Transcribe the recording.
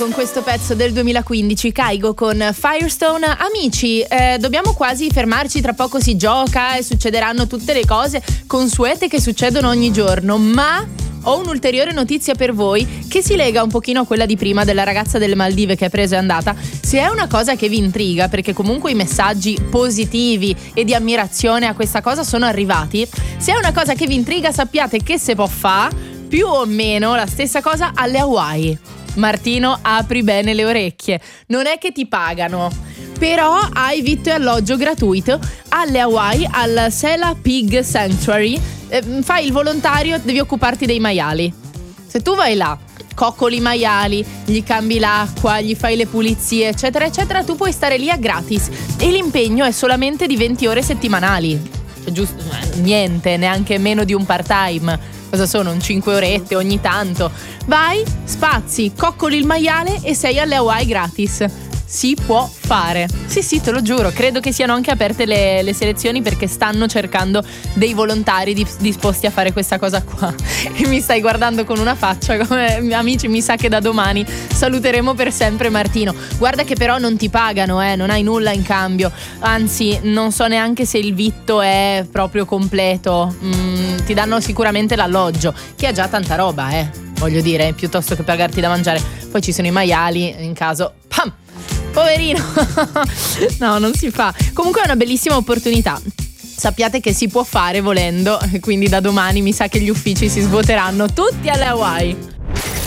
con questo pezzo del 2015, Kygo con Firestone. Amici, dobbiamo quasi fermarci, tra poco si gioca e succederanno tutte le cose consuete che succedono ogni giorno, ma ho un'ulteriore notizia per voi che si lega un pochino a quella di prima della ragazza delle Maldive che è presa e andata. Se è una cosa che vi intriga, perché comunque i messaggi positivi e di ammirazione a questa cosa sono arrivati, se è una cosa che vi intriga sappiate che se può fare più o meno la stessa cosa alle Hawaii. Martino, apri bene le orecchie. Non è che ti pagano, però hai vitto e alloggio gratuito alle Hawaii al Sela Pig Sanctuary. Fai il volontario, devi occuparti dei maiali. Se tu vai là, coccoli i maiali, gli cambi l'acqua, gli fai le pulizie, eccetera eccetera, tu puoi stare lì a gratis e l'impegno è solamente di 20 ore settimanali. Cioè, giusto, niente, neanche meno di un part-time. Cosa sono? Un 5 orette ogni tanto. Vai, spazi, coccoli il maiale e sei alle Hawaii gratis. Si può fare. Sì, te lo giuro. Credo che siano anche aperte le selezioni perché stanno cercando dei volontari disposti a fare questa cosa qua. E mi stai guardando con una faccia come amici, mi sa che da domani saluteremo per sempre Martino. Guarda che però non ti pagano, non hai nulla in cambio. Anzi, non so neanche se il vitto è proprio completo. Ti danno sicuramente l'alloggio, che è già tanta roba, voglio dire, piuttosto che pagarti da mangiare. Poi ci sono i maiali, in caso pam! Poverino. No, non si fa. Comunque è una bellissima opportunità. Sappiate che si può fare volendo, quindi da domani mi sa che gli uffici si svuoteranno tutti alle Hawaii.